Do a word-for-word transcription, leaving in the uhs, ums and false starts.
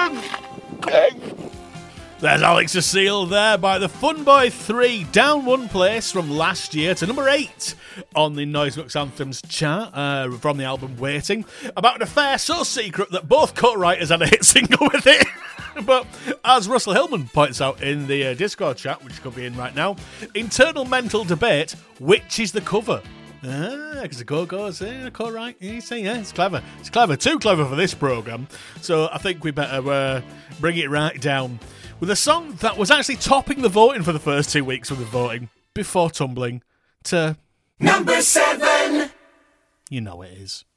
There's Alex Seal there by the Fun Boy three, down one place from last year to number eight on the Noiseworks Anthems chart uh, from the album Waiting, about an affair so secret that both co-writers had a hit single with it. But as Russell Hillman points out in the uh, Discord chat, which could be in right now, internal mental debate, which is the cover? Ah, because the Go-Go's, yeah, co-write, you see, yeah, it's clever. It's clever, too clever for this programme. So I think we better uh, bring it right down with a song that was actually topping the voting for the first two weeks of the voting before tumbling to number seven. You know it is.